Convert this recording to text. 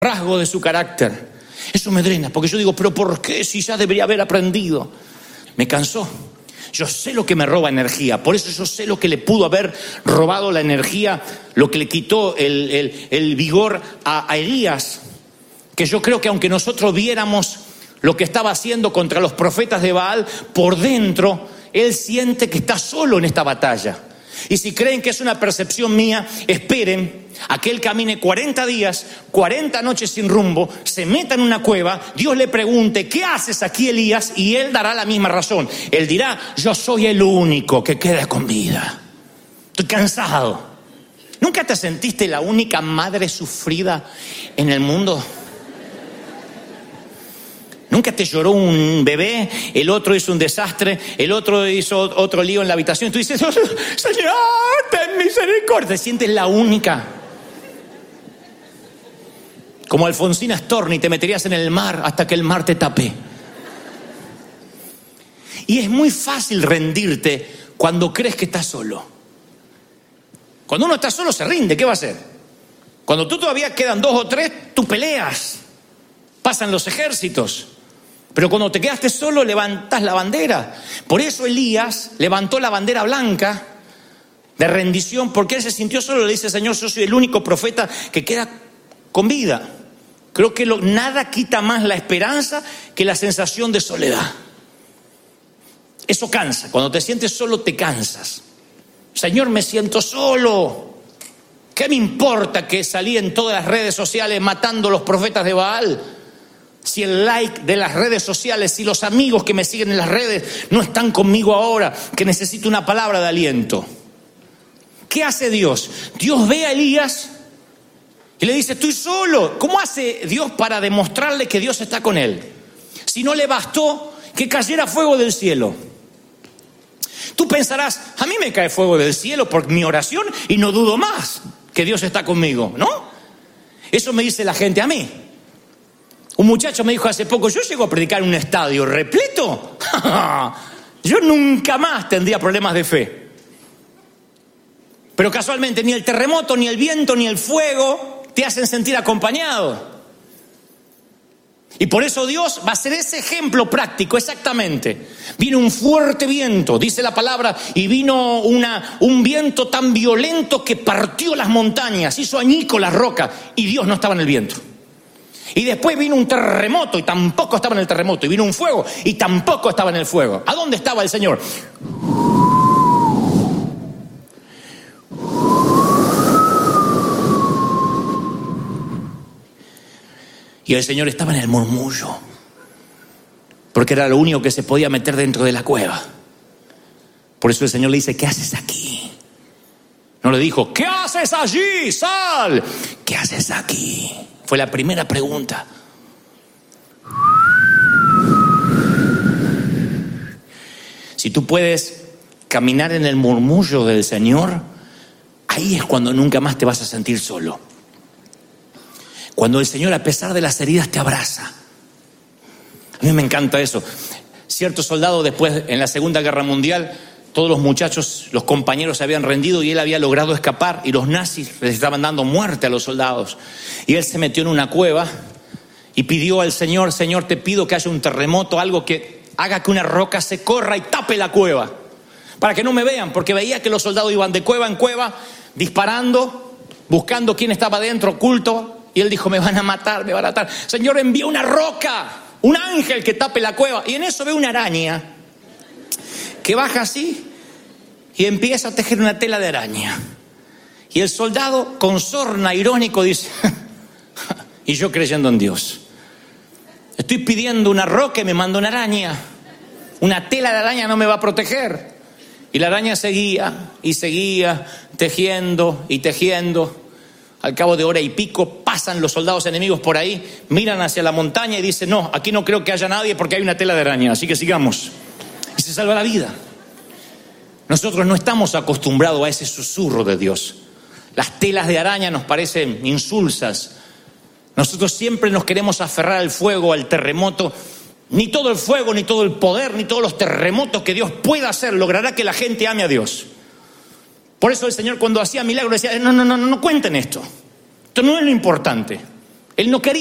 rasgo de su carácter. Eso me drena, porque yo digo, pero ¿por qué si ya debería haber aprendido? Me cansó. Yo sé lo que me roba energía, por eso yo sé lo que le pudo haber robado la energía, lo que le quitó el vigor a Elías, que yo creo que aunque nosotros viéramos lo que estaba haciendo contra los profetas de Baal, por dentro él siente que está solo en esta batalla. Y si creen que es una percepción mía, esperen a que él camine 40 días, 40 noches sin rumbo, se meta en una cueva, Dios le pregunte, ¿qué haces aquí, Elías? Y él dará la misma razón. Él dirá, yo soy el único que queda con vida. Estoy cansado. ¿Nunca te sentiste la única madre sufrida en el mundo? ¿Nunca te lloró un bebé? El otro hizo un desastre, el otro hizo otro lío en la habitación. Y tú dices, oh, Señor, ten misericordia. Te sientes la única. Como Alfonsina Storni, te meterías en el mar hasta que el mar te tape. Y es muy fácil rendirte cuando crees que estás solo. Cuando uno está solo se rinde, ¿qué va a hacer? Cuando tú todavía quedan 2 o 3, tú peleas. Pasan los ejércitos. Pero cuando te quedaste solo, levantás la bandera. Por eso Elías levantó la bandera blanca de rendición, porque él se sintió solo. Le dice, Señor, yo soy el único profeta que queda con vida. Creo que nada quita más la esperanza que la sensación de soledad. Eso cansa. Cuando te sientes solo, te cansas. Señor, me siento solo. ¿Qué me importa que salí en todas las redes sociales matando a los profetas de Baal? Si el like de las redes sociales, si los amigos que me siguen en las redes no están conmigo ahora, que necesito una palabra de aliento. ¿Qué hace Dios? Dios ve a Elías y le dice, estoy solo. ¿Cómo hace Dios para demostrarle que Dios está con él? Si no le bastó que cayera fuego del cielo. Tú pensarás, a mí me cae fuego del cielo por mi oración y no dudo más que Dios está conmigo, ¿no? Eso me dice la gente a mí. Un muchacho me dijo hace poco, yo llego a predicar en un estadio repleto. Yo nunca más tendría problemas de fe. Pero casualmente ni el terremoto, ni el viento, ni el fuego te hacen sentir acompañado. Y por eso Dios va a ser ese ejemplo práctico, exactamente. Vino un fuerte viento, dice la palabra, y vino un viento tan violento que partió las montañas, hizo añicos las rocas, y Dios no estaba en el viento. Y después vino un terremoto y tampoco estaba en el terremoto. Y vino un fuego y tampoco estaba en el fuego. ¿A dónde estaba el Señor? Y el Señor estaba en el murmullo. Porque era lo único que se podía meter dentro de la cueva. Por eso el Señor le dice, ¿qué haces aquí? No le dijo, ¿qué haces allí? ¡Sal! ¿Qué haces aquí? Fue la primera pregunta. Si tú puedes caminar en el murmullo del Señor, ahí es cuando nunca más te vas a sentir solo. Cuando el Señor, a pesar de las heridas, te abraza. A mí me encanta eso. Cierto soldado después, en la Segunda Guerra Mundial, todos los muchachos, los compañeros se habían rendido y él había logrado escapar y los nazis les estaban dando muerte a los soldados. Y él se metió en una cueva y pidió al Señor, Señor, te pido que haya un terremoto, algo que haga que una roca se corra y tape la cueva, para que no me vean, porque veía que los soldados iban de cueva en cueva, disparando, buscando quién estaba dentro, oculto, y él dijo, me van a matar, me van a matar. Señor, envía una roca, un ángel que tape la cueva. Y en eso ve una araña que baja así y empieza a tejer una tela de araña. Y el soldado con sorna irónico dice, y yo creyendo en Dios, estoy pidiendo una roca y me manda una araña. Una tela de araña no me va a proteger. Y la araña seguía y seguía tejiendo y tejiendo. Al cabo de hora y pico pasan los soldados enemigos por ahí, miran hacia la montaña y dicen, no, aquí no creo que haya nadie porque hay una tela de araña, así que sigamos. Y se salva la vida. Nosotros no estamos acostumbrados a ese susurro de Dios. Las telas de araña nos parecen insulsas. Nosotros siempre nos queremos aferrar al fuego, al terremoto. Ni todo el fuego, ni todo el poder, ni todos los terremotos que Dios pueda hacer logrará que la gente ame a Dios. Por eso el Señor, cuando hacía milagros, decía, no cuenten esto. Esto no es lo importante. Él no quería